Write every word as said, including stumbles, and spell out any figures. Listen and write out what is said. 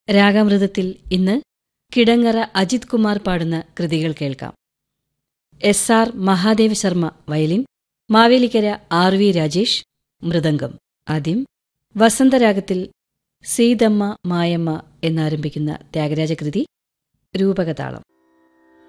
രാഗാമൃതത്തിൽ ഇന്ന് കിടങ്ങറ അജിത് കുമാർ പാടുന്ന കൃതികൾ കേൾക്കാം. S R Mahadeva Sharma violin, Mavelikkara R V Rajesh mridangam. ആദ്യം വസന്തരാഗത്തിൽ സീതമ്മ മായമ്മ എന്നാരംഭിക്കുന്ന ത്യാഗരാജകൃതി, രൂപകതാളം.